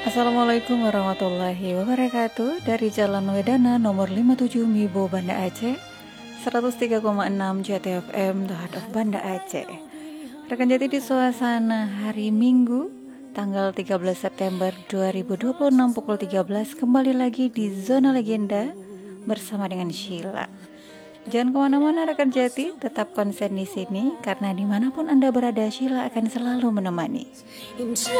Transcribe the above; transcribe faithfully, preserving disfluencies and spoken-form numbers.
Assalamualaikum warahmatullahi wabarakatuh. Dari Jalan Wedana nomor lima puluh tujuh Mibo, Banda Aceh, seratus tiga koma enam J T F M The Heart of Banda Aceh. Rekan Jati di suasana hari Minggu tanggal tiga belas September dua ribu dua puluh enam pukul tiga belas, kembali lagi di Zona Legenda bersama dengan Sheila. Jangan kemana-mana rekan Jati, tetap konsen di sini karena dimanapun Anda berada, Sheila akan selalu menemani.